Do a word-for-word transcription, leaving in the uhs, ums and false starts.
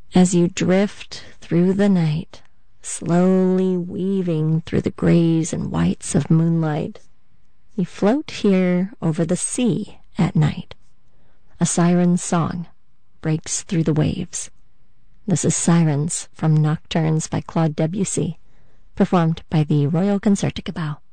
As you drift through the night, slowly weaving through the grays and whites of moonlight, you float here over the sea at night. A siren's song breaks through the waves. This is Sirens from Nocturnes by Claude Debussy, performed by the Royal Concertgebouw.